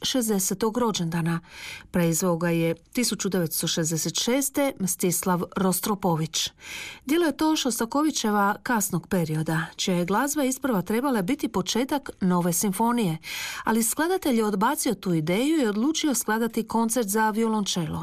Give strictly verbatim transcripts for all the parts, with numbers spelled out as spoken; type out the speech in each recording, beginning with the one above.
šezdesetog rođendana. Preizveo ga je tisuću devetsto šezdeset šeste. Mstislav Rostropović. Djelo je to Šostakovićeva kasnog perioda, čija je glazba isprva trebala biti početak nove simfonije, ali skladatelj je odbacio tu ideju i odlučio skladati koncert za violončelo.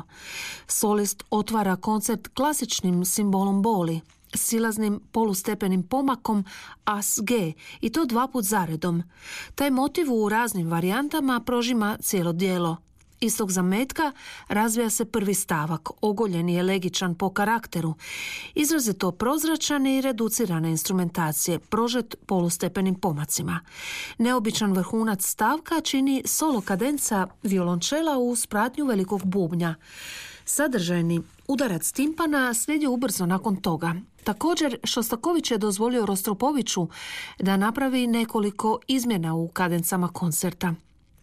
Solist otvara koncert klasičnim simbolom boli, silaznim polustepenim pomakom As-G, i to dva put zaredom. Taj motiv u raznim varijantama prožima cijelo djelo. Iz tog zametka razvija se prvi stavak, ogoljen i elegičan po karakteru, izrazito prozračan i reducirane instrumentacije, prožet polustepenim pomacima. Neobičan vrhunac stavka čini solo kadenca violončela uz pratnju velikog bubnja. Sadržajni udarac timpana slijedi ubrzo nakon toga. Također, Šostaković je dozvolio Rostropoviću da napravi nekoliko izmjena u kadencama koncerta.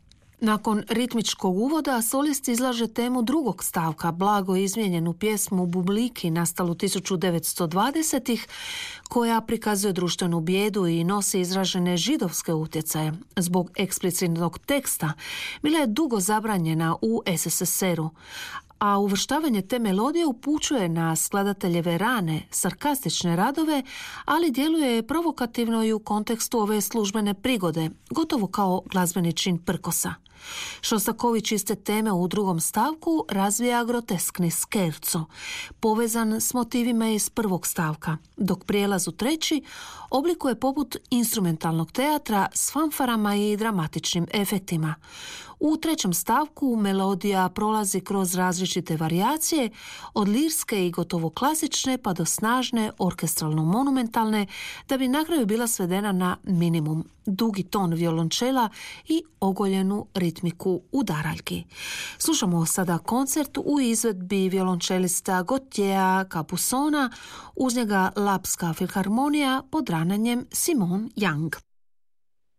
Nakon ritmičkog uvoda solist izlaže temu drugog stavka, blago izmijenjenu pjesmu Bubliki nastalu tisuću devetsto dvadesetih, koja prikazuje društvenu bijedu i nosi izražene židovske utjecaje. Zbog eksplicitnog teksta bila je dugo zabranjena u es es es eru, a uvrštavanje te melodije upućuje na skladateljeve rane, sarkastične radove, ali djeluje provokativno i u kontekstu ove službene prigode, gotovo kao glazbeni čin prkosa. Šostaković iste teme u drugom stavku razvija groteskni skerco, povezan s motivima iz prvog stavka, dok prijelaz u treći oblikuje poput instrumentalnog teatra s fanfarama i dramatičnim efektima. U trećem stavku melodija prolazi kroz različite varijacije, od lirske i gotovo klasične pa do snažne, orkestralno-monumentalne, da bi na kraju bila svedena na minimum, dugi ton violončela i ogoljenu ritmiku udaraljki. Slušamo sada koncert u izvedbi violončelista Gautiera Capusona, uz njega Lapska filharmonija pod ranenjem Simone Young.